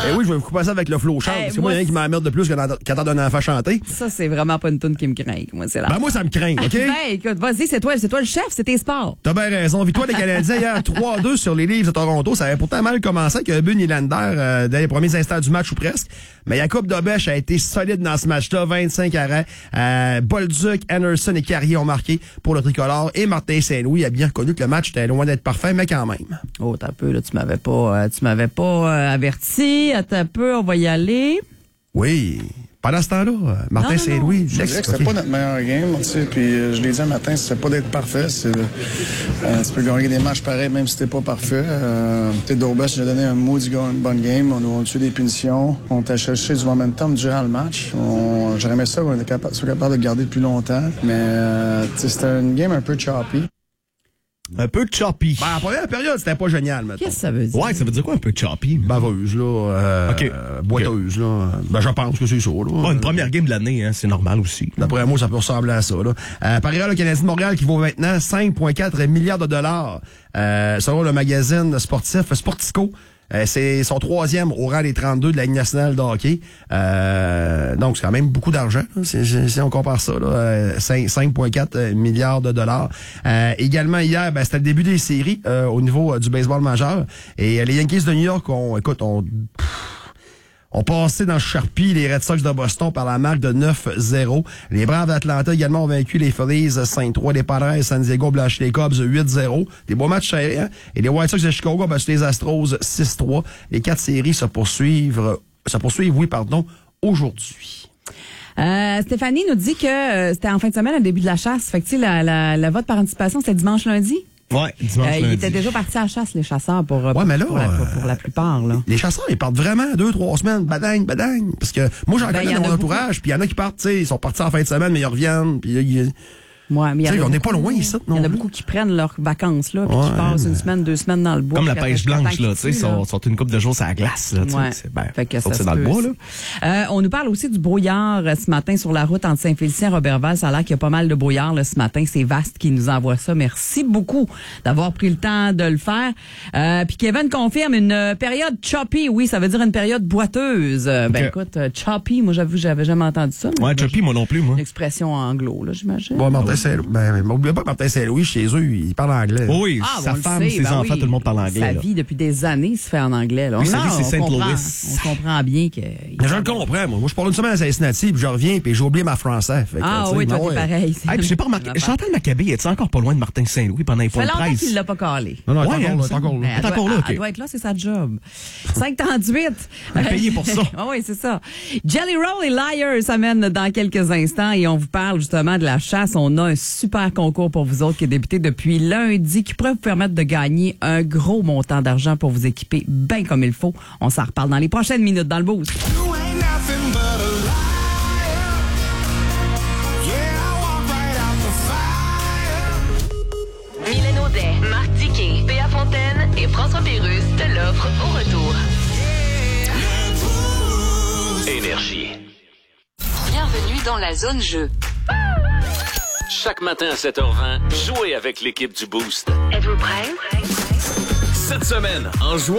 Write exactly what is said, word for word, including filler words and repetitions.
Eh oui, je vais vous couper ça avec le flow chant. Hey, c'est moi, moi, rien qui m'emmerde de plus qu'entendre un enfant chanter. Ça, c'est vraiment pas une toune qui me craint. Moi, c'est là. Ben, moi, ça me craint, OK? Ben, écoute, vas-y, c'est toi, c'est toi le chef, c'est tes sports. T'as bien raison. Victoire des Canadiens hier, trois à deux sur les Leafs de Toronto. Ça avait pourtant mal commencé avec un but Nylander euh, dès les premiers instants du match ou presque. Mais Jakub Dobeš a été solide dans ce match-là. vingt-cinq arrêts. Euh, Bolduc, Anderson et Carrier ont marqué pour le tricolore. Et Martin Saint-Louis a bien reconnu que le match était loin d'être parfait, mais quand même. Oh, t'as un peu, là, tu m'avais pas, euh, tu m'avais pas euh, averti. Attends un peu, on va y aller. Oui. Pendant ce temps-là, Martin Saint-Louis... Je dirais que c'était okay. pas notre meilleur game, tu sais, puis euh, je l'ai dit un matin, c'est pas d'être parfait, c'est euh, tu peux gagner des matchs pareils même si t'es pas parfait. Euh, tu sais, Dobeš nous a donné un maudit bonne game, on a tué des punitions, on t'a cherché du momentum durant le match. On, j'aurais aimé ça, on était capable, soit capable de garder plus longtemps, mais euh, tu sais, c'était une game un peu choppy. Un peu choppy. Ben, en première période, c'était pas génial, maintenant. Qu'est-ce que ça veut dire? Ouais, ça veut dire quoi, un peu choppy? Baveuse, là. Euh, OK. Euh, boiteuse, okay. là. Ben, je pense que c'est ça, là. Oh, une première game de l'année, hein, c'est normal aussi. D'après moi, ça peut ressembler à ça, là. Euh, par ailleurs, le Canadien de Montréal qui vaut maintenant cinq virgule quatre milliards de dollars. Euh, selon le magazine sportif Sportico. Euh, c'est son troisième au rang des trente-deux de la Ligue nationale de hockey. Euh, donc, c'est quand même beaucoup d'argent, là, si, si on compare ça. Là, cinq virgule quatre milliards de dollars. Euh, également, hier, ben, c'était le début des séries euh, au niveau euh, du baseball majeur. Et euh, les Yankees de New York ont, écoute, ont... ont passé dans le Sharpie les Red Sox de Boston par la marque de neuf zéro. Les Braves d'Atlanta également ont vaincu les Phillies cinq trois. Les Padres San Diego ont blanchi les Cubs huit zéro. Des beaux matchs serrés, hein? Et les White Sox de Chicago ont battu les Astros six trois. Les quatre séries se poursuivent, se poursuivent, oui, pardon, aujourd'hui. Euh, Stéphanie nous dit que euh, c'était en fin de semaine, le début de la chasse. Fait que, tu sais, la, la, la vote par anticipation, c'était dimanche lundi. Ouais, dimanche euh, lundi. Ils étaient déjà partis à la chasse, les chasseurs, pour, ouais, mais là, pour, la, pour, pour la plupart. Là. Les chasseurs, ils partent vraiment deux, trois semaines, badang, badang. Parce que moi, j'en ben, connais dans mon entourage, puis il y en a qui partent, tu sais, ils sont partis en fin de semaine, mais ils reviennent, puis ils... Ouais, mais tu sais, on n'est pas loin ici, non? Il y en a beaucoup qui prennent leurs vacances, là, puis ouais, qui passent mais... une semaine, deux semaines dans le bois. Comme la pêche blanche, là, tu sais, sont, sont une couple de jours sur la glace, là, tu sais. Ouais. C'est, ben, fait que ça c'est dans le bois, là. Euh, on nous parle aussi du brouillard euh, ce matin sur la route entre Saint-Félicien et Roberval. Ça a l'air qu'il y a pas mal de brouillard, là, ce matin. C'est Vaste qui nous envoie ça. Merci beaucoup d'avoir pris le temps de le faire. Euh, puis Kevin confirme une période choppy. Oui, ça veut dire une période boiteuse. Euh, ben, okay. écoute, euh, choppy, moi, j'avoue, j'avais jamais entendu ça. Ouais, choppy, moi non plus, moi. Une expression anglo, là, j'imagine. Bon, Martin Saint-Louis, ben, n'oubliez pas que Martin Saint-Louis, chez eux, il parle anglais. Oh oui, ah, sa bon, femme, sait, ses ben enfants, oui. tout le monde parle anglais. Sa là. vie, depuis des années, se fait en anglais. Là. Oui, sa non, vie, c'est on Saint comprend, Louis. on comprend bien que... Mais je le comprends, moi. Moi, je parle une semaine à Cincinnati, puis je reviens, puis j'ai oublié ma français. Fait que, ah oui, toi, ben, t'es ouais. pareil. Hey, puis j'ai pas remarqué. Chantal Maccabé, est-tu encore pas loin de Martin Saint-Louis pendant les points de Ça fait longtemps presse? qu'il l'a pas calé. Non, non, Ouais, elle est hein, encore là, elle est encore là. Elle, Elle est doit, encore là, elle OK. doit être là, c'est sa job. cinq trente-huit. Elle est payée pour ça. Ah oui, c'est ça. Jelly Roll et Liars s'amènent dans quelques instants et on vous parle justement de la chasse. On a un super concours pour vous autres qui est débuté depuis lundi qui pourrait vous permettre de gagner un gros montant d'argent pour vous équiper bien comme il faut. On s'en reparle dans les prochaines minutes dans le boost. Mylène Audet, Marc Tiquet, Péa Fontaine et François Pérusse te l'offrent au retour. Énergie. Bienvenue dans la zone jeu. Chaque matin à sept heures vingt, jouez avec l'équipe du Boost. Êtes-vous prêts? Cette semaine, en jouant